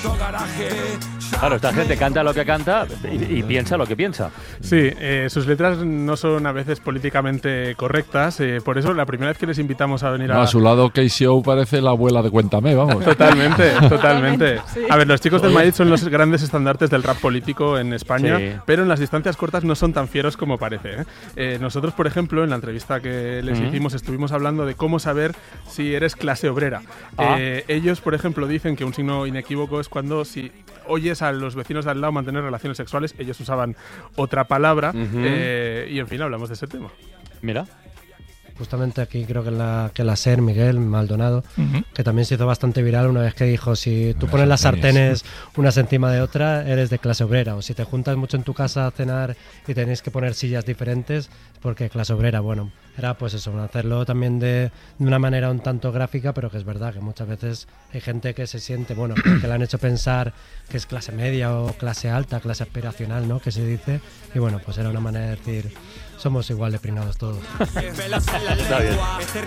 Claro, esta gente canta lo que canta y piensa lo que piensa. Sí, sus letras no son a veces políticamente correctas, por eso la primera vez que les invitamos a venir A su lado, K.C.O. parece la abuela de Cuéntame, vamos. Totalmente. Sí. A ver, los Chicos del Maíz son los grandes estandartes del rap político en España, Sí. pero en las distancias cortas no son tan fieros como parece. Nosotros, por ejemplo, en la entrevista que les hicimos, estuvimos hablando de cómo saber si eres clase obrera. Ellos, por ejemplo, dicen que un signo inequívoco es cuando si oyes a los vecinos de al lado mantener relaciones sexuales, ellos usaban otra palabra, y en fin, hablamos de ese tema. Mira. Justamente aquí creo que la SER, Miguel Maldonado, que también se hizo bastante viral una vez que dijo, si tú pones las sartenes unas encima de otra, eres de clase obrera, o si te juntas mucho en tu casa a cenar y tenéis que poner sillas diferentes, porque clase obrera, bueno, era pues eso, hacerlo también de una manera un tanto gráfica, pero que es verdad que muchas veces hay gente que se siente, bueno, que le han hecho pensar que es clase media o clase alta, clase aspiracional, ¿no?, que se dice, y bueno, pues era una manera de decir, somos igual de pringados todos. Está bien.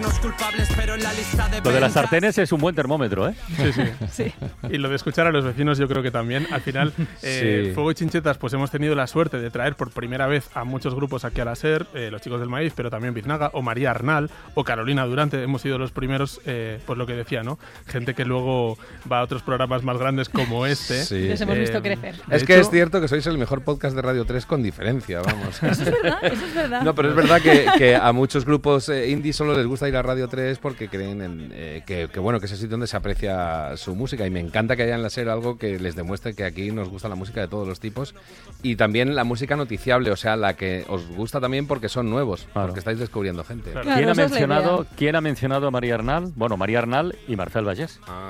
Lo de las sartenes es un buen termómetro, ¿eh? Sí. Y lo de escuchar a los vecinos yo creo que también. Al final, Fuego y Chinchetas, pues hemos tenido la suerte de traer por primera vez a muchos grupos aquí a la SER, los Chicos del Maíz, pero también Biznaga, o María Arnal, o Carolina Durante. Hemos sido los primeros, pues lo que decía, ¿no? Gente que luego va a otros programas más grandes como este. Sí. Les hemos visto crecer. Es que es cierto que sois el mejor podcast de Radio 3 con diferencia, vamos. Eso es verdad. No, pero es verdad que a muchos grupos indie solo les gusta ir a Radio 3 porque creen que bueno, que es el sitio donde se aprecia su música, y me encanta que haya en la SER algo que les demuestre que aquí nos gusta la música de todos los tipos, y también la música noticiable, o sea, la que os gusta también porque son nuevos, Claro. porque estáis descubriendo gente. Claro. ¿Quién esa es la idea. ¿Quién ha mencionado a María Arnal? Bueno, María Arnal y Marcel Vallés. Ah.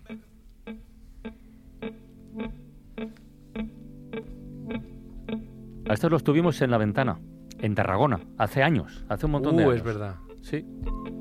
A estos los tuvimos en La Ventana, en Tarragona, hace años, hace un montón de años. Es verdad. Sí.